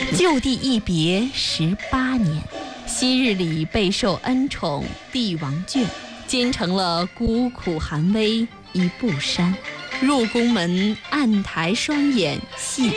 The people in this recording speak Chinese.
就地一别18年，昔日里备受恩宠，帝王眷，今成了孤苦寒微一步山。入宫门，暗抬双眼细